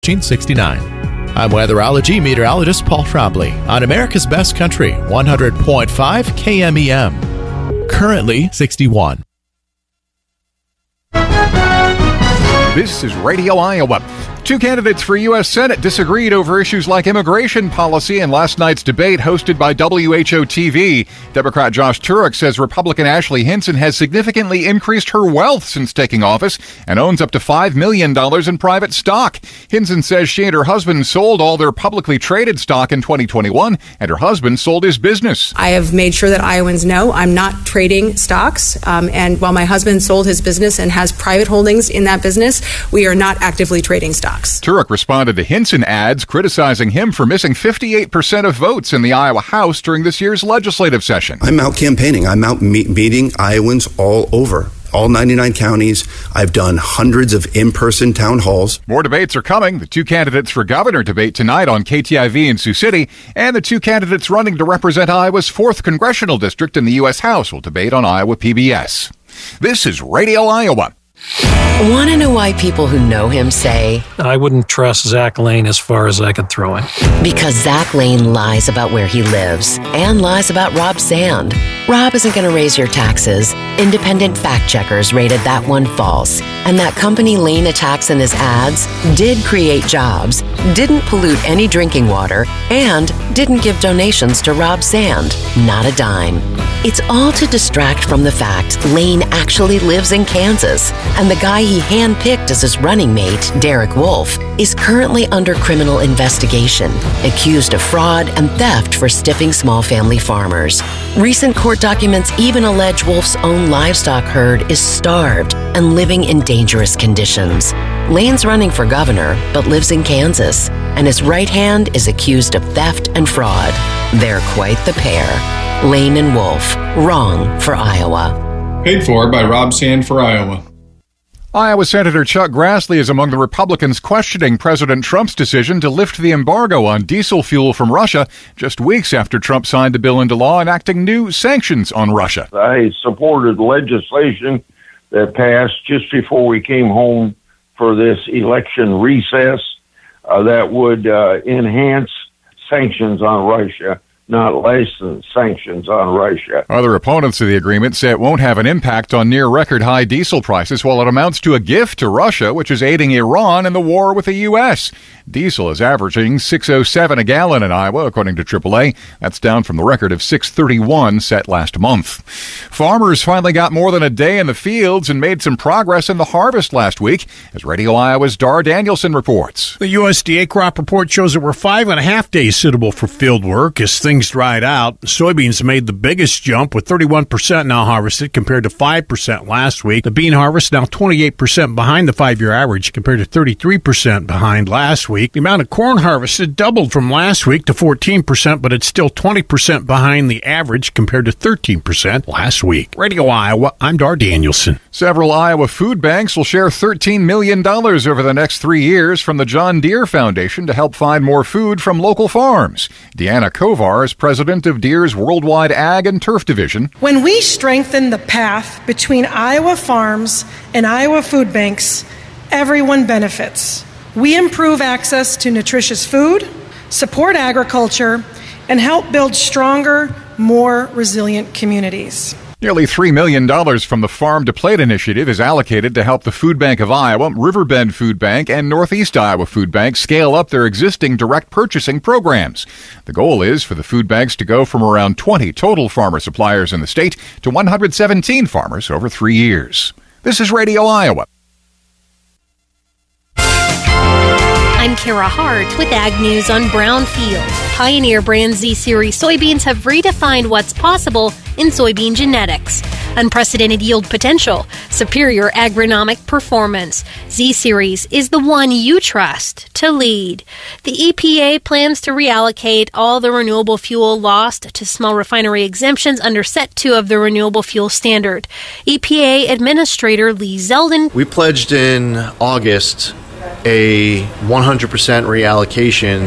1969. I'm weatherology meteorologist Paul Trombley on America's Best Country, 100.5 KMEM. Currently 61. This is Radio Iowa. Two candidates for U.S. Senate disagreed over issues like immigration policy in last night's debate hosted by WHO-TV. Democrat Josh Turek says Republican Ashley Hinson has significantly increased her wealth since taking office and owns up to $5 million in private stock. Hinson says she and her husband sold all their publicly traded stock in 2021, and her husband sold his business. I have made sure that Iowans know I'm not trading stocks, and while my husband sold his business and has private holdings in that business, we are not actively trading stocks. Turek responded to Hinson ads criticizing him for missing 58% of votes in the Iowa House during this year's legislative session. I'm out campaigning. I'm out meeting Iowans all over. All 99 counties. I've done hundreds of in-person town halls. More debates are coming. The two candidates for governor debate tonight on KTIV in Sioux City, and the two candidates running to represent Iowa's 4th congressional district in the U.S. House will debate on Iowa PBS. This is Radio Iowa. Want to know why people who know him say, I wouldn't trust Zach Lane as far as I could throw him? Because Zach Lane lies about where he lives and lies about Rob Sand. Rob isn't going to raise your taxes. Independent fact checkers rated that one false. And that company Lane attacks in his ads did create jobs, didn't pollute any drinking water, and didn't give donations to Rob Sand. Not a dime. It's all to distract from the fact Lane actually lives in Kansas. And the guy he handpicked as his running mate, Derek Wolf, is currently under criminal investigation, accused of fraud and theft for stiffing small family farmers. Recent court documents even allege Wolf's own livestock herd is starved and living in dangerous conditions. Lane's running for governor, but lives in Kansas, and his right hand is accused of theft and fraud. They're quite the pair. Lane and Wolf, wrong for Iowa. Paid for by Rob Sand for Iowa. Iowa Senator Chuck Grassley is among the Republicans questioning President Trump's decision to lift the embargo on diesel fuel from Russia just weeks after Trump signed a bill into law enacting new sanctions on Russia. I supported legislation that passed just before we came home for this election recess that would enhance sanctions on Russia, not lessen sanctions on Russia. Other opponents of the agreement say it won't have an impact on near-record high diesel prices, while it amounts to a gift to Russia, which is aiding Iran in the war with the U.S. Diesel is averaging $6.07 a gallon in Iowa, according to AAA. That's down from the record of $6.31 set last month. Farmers finally got more than a day in the fields and made some progress in the harvest last week, as Radio Iowa's Dar Danielson reports. The USDA crop report shows that we're 5.5 days suitable for field work as things dried out. Soybeans made the biggest jump, with 31% now harvested compared to 5% last week. The bean harvest now 28% behind the 5-year average compared to 33% behind last week. The amount of corn harvested doubled from last week to 14%, but it's still 20% behind the average compared to 13% last week. Radio Iowa, I'm Dar Danielson. Several Iowa food banks will share $13 million over the next 3 years from the John Deere Foundation to help find more food from local farms. Deanna Kovar is president of Deere's Worldwide Ag and Turf Division. When we strengthen the path between Iowa farms and Iowa food banks, everyone benefits. We improve access to nutritious food, support agriculture, and help build stronger, more resilient communities. Nearly $3 million from the Farm to Plate initiative is allocated to help the Food Bank of Iowa, Riverbend Food Bank, and Northeast Iowa Food Bank scale up their existing direct purchasing programs. The goal is for the food banks to go from around 20 total farmer suppliers in the state to 117 farmers over 3 years. This is Radio Iowa. I'm Kara Hart with Ag News on Brownfield. Pioneer brand Z-Series soybeans have redefined what's possible in soybean genetics. Unprecedented yield potential, superior agronomic performance. Z-Series is the one you trust to lead. The EPA plans to reallocate all the renewable fuel lost to small refinery exemptions under Set 2 of the Renewable Fuel Standard. EPA Administrator Lee Zeldin. We pledged in August a 100% reallocation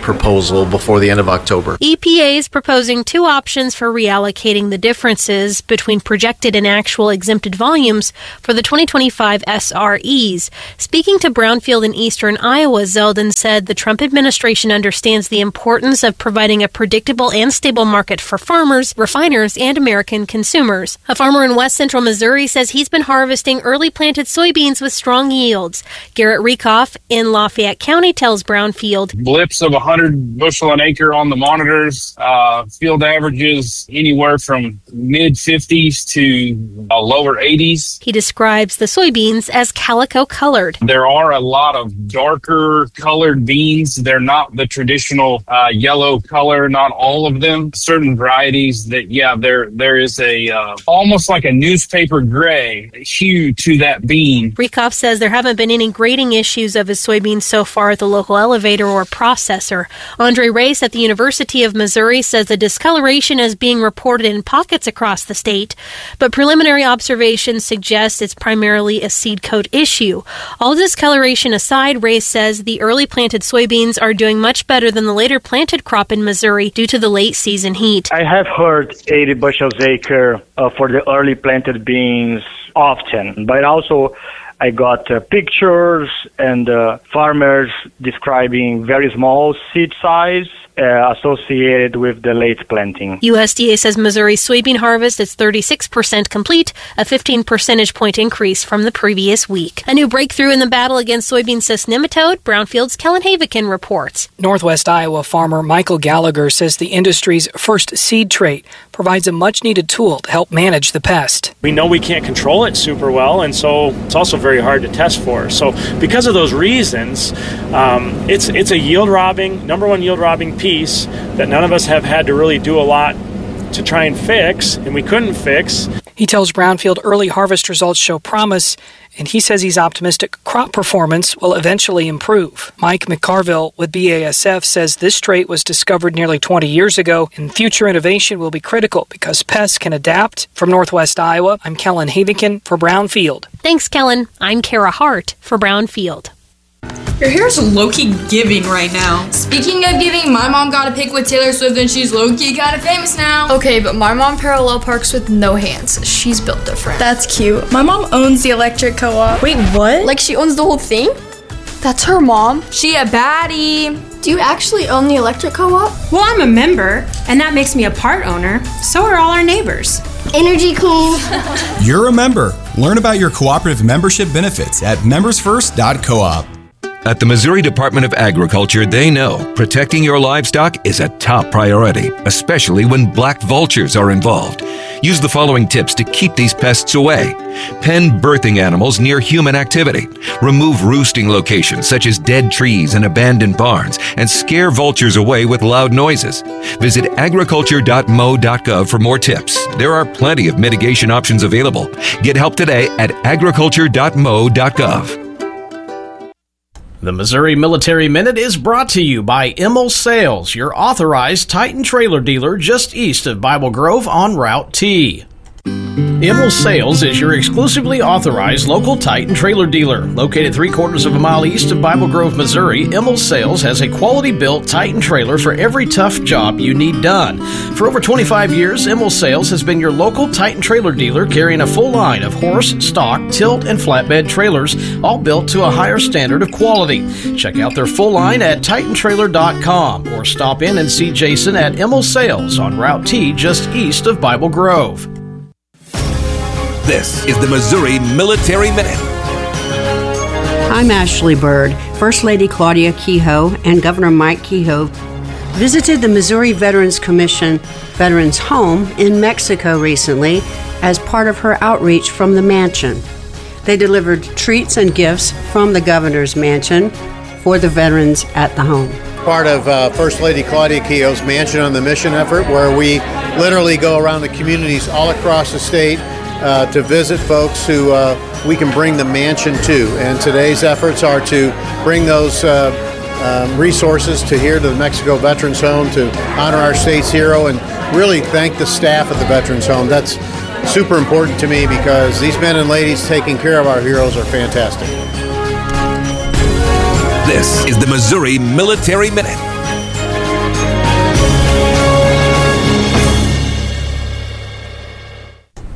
proposal before the end of October. EPA is proposing two options for reallocating the differences between projected and actual exempted volumes for the 2025 SREs. Speaking to Brownfield in eastern Iowa, Zeldin said the Trump administration understands the importance of providing a predictable and stable market for farmers, refiners, and American consumers. A farmer in west central Missouri says he's been harvesting early planted soybeans with strong yields. Garrett Rieckhoff in Lafayette County tells Brownfield. Blips of 100 bushel an acre on the monitors, field averages anywhere from mid-50s to lower 80s. He describes the soybeans as calico colored. There are a lot of darker colored beans. They're not the traditional yellow color, not all of them. Certain varieties that, there is a almost like a newspaper gray hue to that bean. Rieckhoff says there haven't been any grading issues of his soybeans so far at the local elevator or processor. Andre Race at the University of Missouri says the discoloration is being reported in pockets across the state, but preliminary observations suggest it's primarily a seed coat issue. All discoloration aside, Race says the early planted soybeans are doing much better than the later planted crop in Missouri due to the late season heat. I have heard 80 bushels acre for the early planted beans often, but also I got pictures and farmers describing very small seed size associated with the late planting. USDA says Missouri's soybean harvest is 36% complete, a 15 percentage point increase from the previous week. A new breakthrough in the battle against soybean cyst nematode, Brownfield's Kellen Havikin reports. Northwest Iowa farmer Michael Gallagher says the industry's first seed trait provides a much-needed tool to help manage the pest. We know we can't control it super well, and so it's also very hard to test for. So because of those reasons, it's a yield-robbing, number one yield-robbing piece that none of us have had to really do a lot to try and fix, and we couldn't fix. He tells Brownfield early harvest results show promise, and he says he's optimistic crop performance will eventually improve. Mike McCarville with BASF says this trait was discovered nearly 20 years ago, and future innovation will be critical because pests can adapt. From Northwest Iowa, I'm Kellen Havikin for Brownfield. Thanks, Kellen. I'm Kara Hart for Brownfield. Your hair's low-key giving right now. Speaking of giving, my mom got a pic with Taylor Swift and she's low-key kind of famous now. Okay, but my mom parallel parks with no hands. She's built different. That's cute. My mom owns the electric co-op. Wait, what? Like she owns the whole thing? That's her mom. She a baddie. Do you actually own the electric co-op? Well, I'm a member, and that makes me a part owner. So are all our neighbors. Energy cool. You're a member. Learn about your cooperative membership benefits at membersfirst.coop. At the Missouri Department of Agriculture, they know protecting your livestock is a top priority, especially when black vultures are involved. Use the following tips to keep these pests away. Pen birthing animals near human activity. Remove roosting locations such as dead trees and abandoned barns, and scare vultures away with loud noises. Visit agriculture.mo.gov for more tips. There are plenty of mitigation options available. Get help today at agriculture.mo.gov. The Missouri Military Minute is brought to you by Immel Sales, your authorized Titan trailer dealer just east of Bible Grove on Route T. Immel Sales is your exclusively authorized local Titan trailer dealer. Located 3/4 of a mile east of Bible Grove, Missouri, Immel Sales has a quality-built Titan trailer for every tough job you need done. For over 25 years, Immel Sales has been your local Titan trailer dealer, carrying a full line of horse, stock, tilt, and flatbed trailers, all built to a higher standard of quality. Check out their full line at titantrailer.com or stop in and see Jason at Immel Sales on Route T just east of Bible Grove. This is the Missouri Military Minute. I'm Ashley Bird. First Lady Claudia Kehoe and Governor Mike Kehoe visited the Missouri Veterans Commission Veterans Home in Mexico recently as part of her outreach from the mansion. They delivered treats and gifts from the governor's mansion for the veterans at the home. Part of First Lady Claudia Kehoe's Mansion on the Mission effort, where we literally go around the communities all across the state to visit folks who we can bring the mansion to. And today's efforts are to bring those resources to here to the Mexico Veterans Home to honor our state's hero and really thank the staff at the Veterans Home. That's super important to me because these men and ladies taking care of our heroes are fantastic. This is the Missouri Military Minute.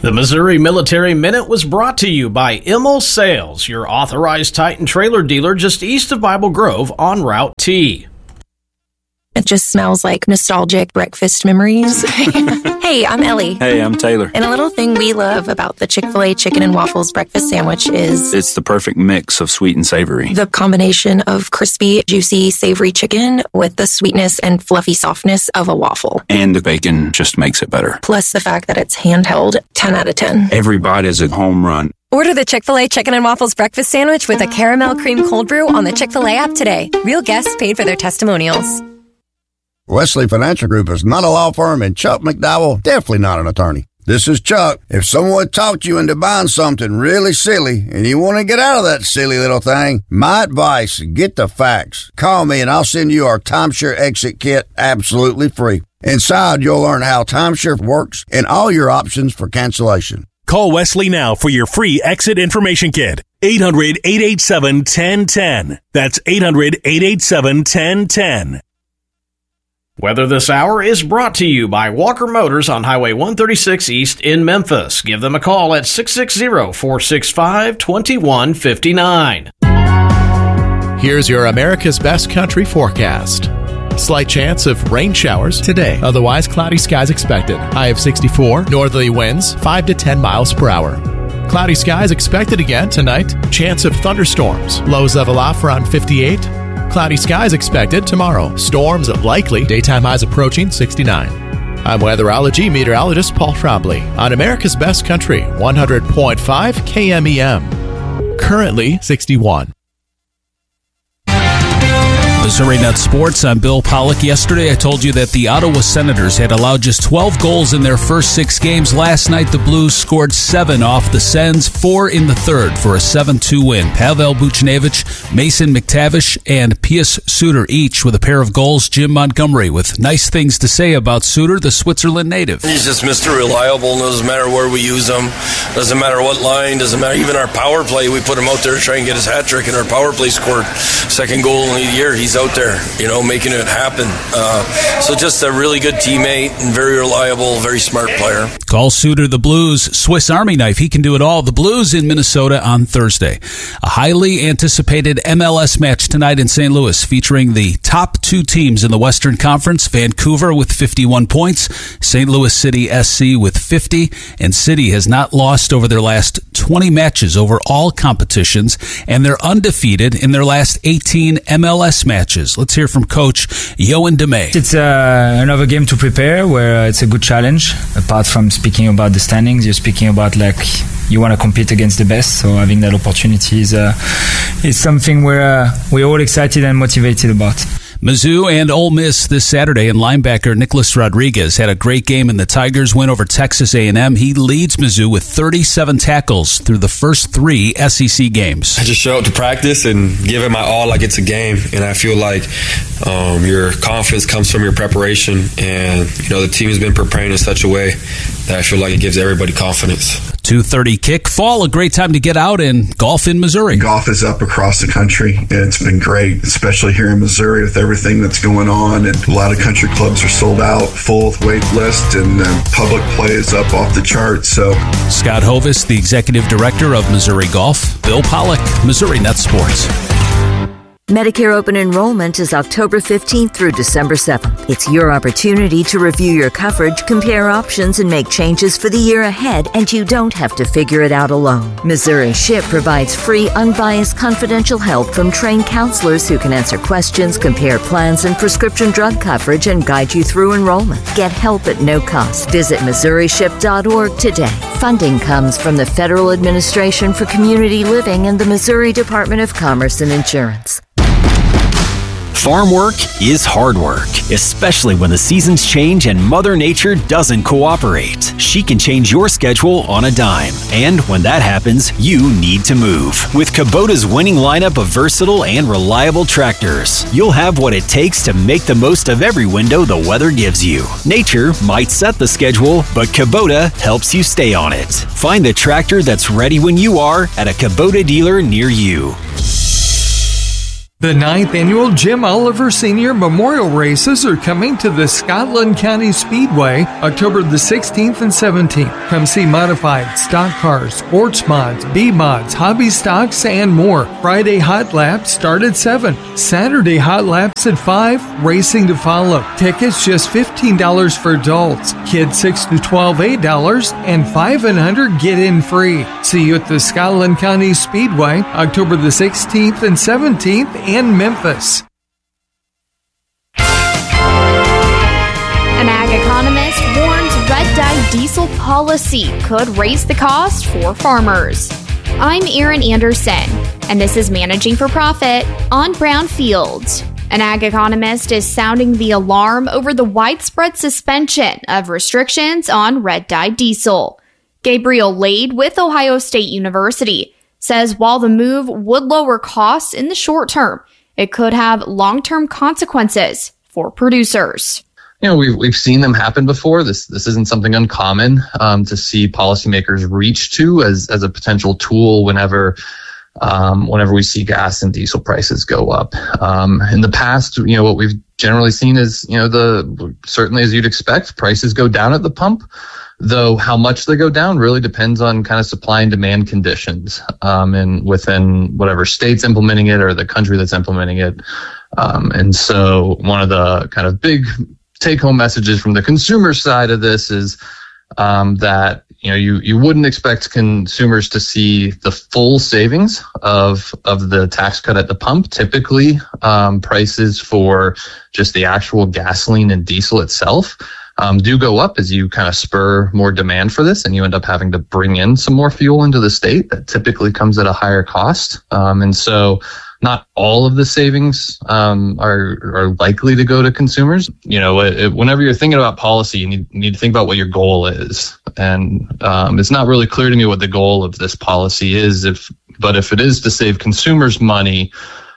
The Missouri Military Minute was brought to you by Immel Sales, your authorized Titan trailer dealer just east of Bible Grove on Route T. It just smells like nostalgic breakfast memories. Hey, I'm Ellie. Hey, I'm Taylor. And a little thing we love about the Chick-fil-A Chicken and Waffles breakfast sandwich is... it's the perfect mix of sweet and savory. The combination of crispy, juicy, savory chicken with the sweetness and fluffy softness of a waffle. And the bacon just makes it better. Plus the fact that it's handheld, 10 out of 10. Every bite is a home run. Order the Chick-fil-A Chicken and Waffles breakfast sandwich with a caramel cream cold brew on the Chick-fil-A app today. Real guests paid for their testimonials. Wesley Financial Group is not a law firm, and Chuck McDowell definitely not an attorney. This is Chuck. If someone talked you into buying something really silly and you want to get out of that silly little thing, my advice, get the facts. Call me and I'll send you our timeshare exit kit absolutely free. Inside, you'll learn how timeshare works and all your options for cancellation. Call Wesley now for your free exit information kit. 800-887-1010. That's 800-887-1010. Weather this hour is brought to you by Walker Motors on Highway 136 East in Memphis. Give them a call at 660-465-2159. Here's your America's Best Country forecast. Slight chance of rain showers today. Otherwise, cloudy skies expected. High of 64. Northerly winds 5 to 10 miles per hour. Cloudy skies expected again tonight. Chance of thunderstorms. Lows level off around 58. Cloudy skies expected tomorrow. Storms likely. Daytime highs approaching 69. I'm weatherology meteorologist Paul Trombley on America's Best Country, 100.5 KMEM. Currently 61. Missouri Net Sports, I'm Bill Pollock. Yesterday I told you that the Ottawa Senators had allowed just 12 goals in their first 6 games. Last night the Blues scored 7 off the Sens, 4 in the third for a 7-2 win. Pavel Buchnevich, Mason McTavish, and Pius Suter each with a pair of goals. Jim Montgomery with nice things to say about Suter, the Switzerland native. He's just Mr. Reliable. Doesn't matter where we use him. Doesn't matter what line. Doesn't matter. Even our power play, we put him out there to try and get his hat trick, and our power play scored second goal in the year. He's out there, making it happen. So just a really good teammate and very reliable, very smart player. Call Suter the Blues Swiss Army knife. He can do it all. The Blues in Minnesota on Thursday. A highly anticipated MLS match tonight in St. Louis featuring the top 2 teams in the Western Conference, Vancouver with 51 points, St. Louis City SC with 50, and City has not lost over their last 20 matches over all competitions, and they're undefeated in their last 18 MLS matches. Let's hear from Coach Yoann Demay. It's another game to prepare where it's a good challenge. Apart from speaking about the standings, you're speaking about you want to compete against the best. So having that opportunity is something we're all excited and motivated about. Mizzou and Ole Miss this Saturday, and linebacker Nicholas Rodriguez had a great game in the Tigers win over Texas A&M. He leads Mizzou with 37 tackles through the first 3 SEC games. I just show up to practice and give it my all like it's a game, and I feel like your confidence comes from your preparation, and the team has been preparing in such a way that I feel like it gives everybody confidence. 2:30 kick. Fall, a great time to get out and golf in Missouri. Golf is up across the country, and it's been great, especially here in Missouri with everything that's going on. And a lot of country clubs are sold out, full with wait list, and public play is up off the charts. So, Scott Hovis, the executive director of Missouri Golf. Bill Pollock, Missouri Net Sports. Medicare open enrollment is October 15th through December 7th. It's your opportunity to review your coverage, compare options, and make changes for the year ahead, and you don't have to figure it out alone. Missouri SHIP provides free, unbiased, confidential help from trained counselors who can answer questions, compare plans and prescription drug coverage, and guide you through enrollment. Get help at no cost. Visit MissouriShip.org today. Funding comes from the Federal Administration for Community Living and the Missouri Department of Commerce and Insurance. Farm work is hard work, especially when the seasons change and Mother Nature doesn't cooperate. She can change your schedule on a dime. And when that happens, you need to move. With Kubota's winning lineup of versatile and reliable tractors, you'll have what it takes to make the most of every window the weather gives you. Nature might set the schedule, but Kubota helps you stay on it. Find the tractor that's ready when you are at a Kubota dealer near you. The 9th annual Jim Oliver Senior Memorial Races are coming to the Scotland County Speedway October the 16th and 17th. Come see modified, stock cars, sports mods, B-mods, hobby stocks, and more. Friday hot laps start at 7. Saturday hot laps at 5. Racing to follow. Tickets just $15 for adults. Kids 6 to 12, $8, and 5 and under get in free. See you at the Scotland County Speedway October the 16th and 17th in Memphis. An ag economist warns red dye diesel policy could raise the cost for farmers. I'm Erin Anderson, and this is Managing for Profit on Brownfield. An ag economist is sounding the alarm over the widespread suspension of restrictions on red dye diesel. Gabriel Lade with Ohio State University says while the move would lower costs in the short term, it could have long-term consequences for producers. You know, we've seen them happen before. This isn't something uncommon to see policymakers reach to as a potential tool whenever we see gas and diesel prices go up. In the past, you know, what we've generally seen is, you know, certainly as you'd expect, prices go down at the pump. Though how much they go down really depends on kind of supply and demand conditions, and within whatever state's implementing it or the country that's implementing it. And so one of the kind of big take-home messages from the consumer side of this is that, you know, you wouldn't expect consumers to see the full savings of the tax cut at the pump. Typically, prices for just the actual gasoline and diesel itself do go up as you kind of spur more demand for this, and you end up having to bring in some more fuel into the state that typically comes at a higher cost. And so not all of the savings are likely to go to consumers. You know, whenever you're thinking about policy, you need to think about what your goal is. And it's not really clear to me what the goal of this policy is. But if it is to save consumers money,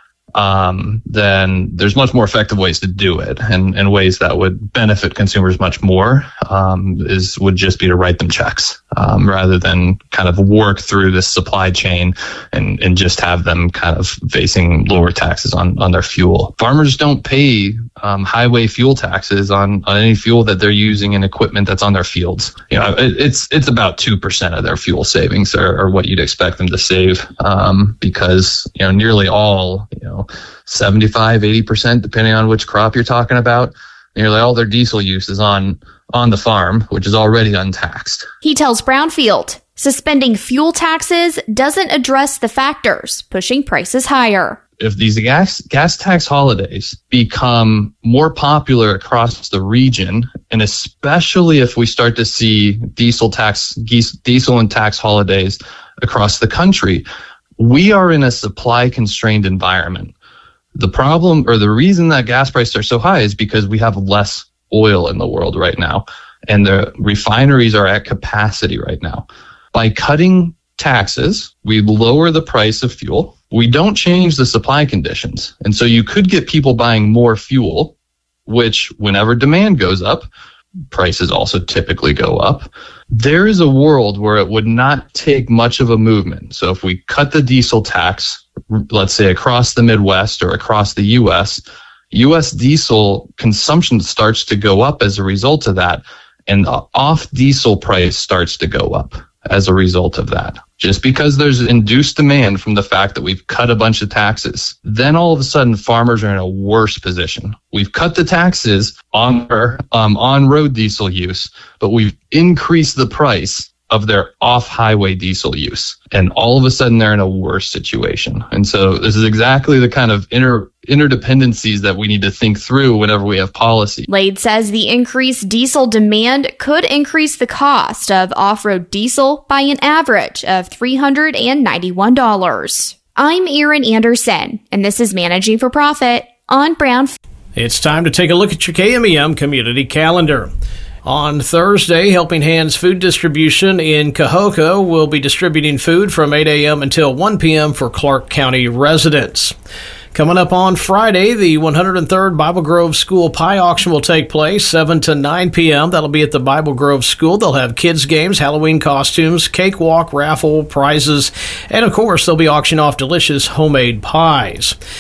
then there's much more effective ways to do it, and ways that would benefit consumers much more would just be to write them checks rather than kind of work through this supply chain and just have them kind of facing lower taxes on their fuel. Farmers don't pay highway fuel taxes on any fuel that they're using in equipment that's on their fields. You know, it's about 2% of their fuel savings are what you'd expect them to save, because, you know, nearly all, you know, 75, 80%, depending on which crop you're talking about, nearly all their diesel use is on the farm, which is already untaxed. He tells Brownfield, suspending fuel taxes doesn't address the factors pushing prices higher. If these gas tax holidays become more popular across the region, and especially if we start to see diesel and tax holidays across the country, we are in a supply constrained environment. The problem, or the reason that gas prices are so high, is because we have less oil in the world right now, and the refineries are at capacity right now. By cutting taxes, we lower the price of fuel. We don't change the supply conditions. And so you could get people buying more fuel, which whenever demand goes up, prices also typically go up. There is a world where it would not take much of a movement. So if we cut the diesel tax, let's say across the Midwest or across the U.S. diesel consumption starts to go up as a result of that, and the off diesel price starts to go up as a result of that. Just because there's induced demand from the fact that we've cut a bunch of taxes, then all of a sudden farmers are in a worse position. We've cut the taxes on road diesel use, but we've increased the price of their off-highway diesel use. And all of a sudden they're in a worse situation. And so this is exactly the kind of interdependencies that we need to think through whenever we have policy. Lade says the increased diesel demand could increase the cost of off-road diesel by an average of $391. I'm Erin Anderson, and this is Managing for Profit on Brown. It's time to take a look at your KMEM community calendar. On Thursday, Helping Hands Food Distribution in Cahokia will be distributing food from 8 a.m. until 1 p.m. for Clark County residents. Coming up on Friday, the 103rd Bible Grove School Pie Auction will take place, 7 to 9 p.m. That'll be at the Bible Grove School. They'll have kids' games, Halloween costumes, cakewalk, raffle, prizes, and of course, they'll be auctioning off delicious homemade pies.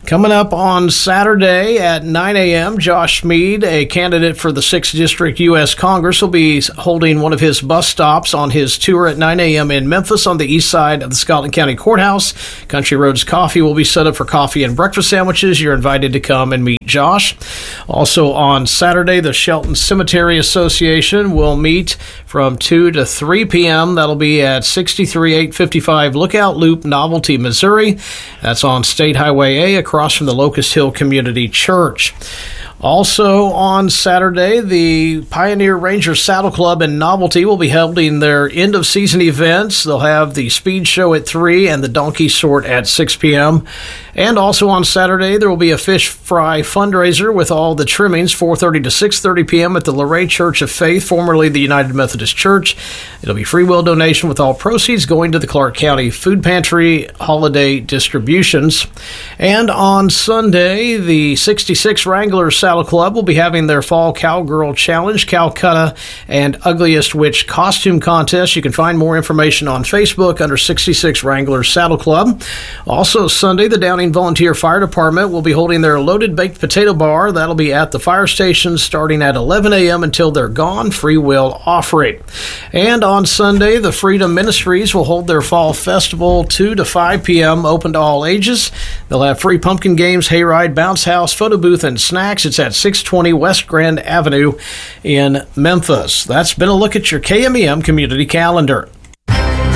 Coming up on Saturday at 9 a.m., Josh Mead, a candidate for the 6th District U.S. Congress, will be holding one of his bus stops on his tour at 9 a.m. in Memphis on the east side of the Scotland County Courthouse. Country Roads Coffee will be set up for coffee and breakfast sandwiches. You're invited to come and meet Josh. Also on Saturday, the Shelton Cemetery Association will meet from 2 to 3 p.m. That'll be at 63855 Lookout Loop, Novelty, Missouri. That's on State Highway A across from the Locust Hill Community Church. Also on Saturday, the Pioneer Ranger Saddle Club in Novelty will be holding their end-of-season events. They'll have the Speed Show at 3 and the Donkey Sort at 6 p.m. And also on Saturday, there will be a fish fry fundraiser with all the trimmings, 4:30 to 6:30 p.m. at the Luray Church of Faith, formerly the United Methodist Church. It'll be free will donation with all proceeds going to the Clark County Food Pantry holiday distributions. And on Sunday, the 66 Wrangler Saddle Club will be having their Fall Cowgirl Challenge, Calcutta, and Ugliest Witch Costume Contest. You can find more information on Facebook under 66 Wrangler Saddle Club. Also Sunday, the Downing Volunteer Fire Department will be holding their Loaded Baked Potato Bar. That'll be at the fire station starting at 11 a.m. until they're gone. Free will offering. And on Sunday, the Freedom Ministries will hold their Fall Festival 2 to 5 p.m. open to all ages. They'll have free pumpkin games, hayride, bounce house, photo booth, and snacks. It's at 620 West Grand Avenue in Memphis. That's been a look at your KMEM community calendar.